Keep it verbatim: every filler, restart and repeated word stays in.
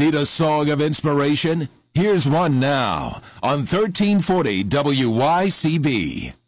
Need a song of inspiration? Here's one now on thirteen forty W Y C B.